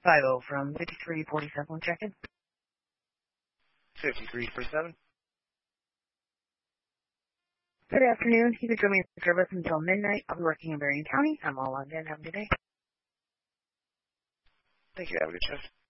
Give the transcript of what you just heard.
50 from 5347, check-in. 5347. Good afternoon. You can join me in service until midnight. I'll be working in Berrien County. I'm all logged in. Have a good day. Thank you. Have a good shift.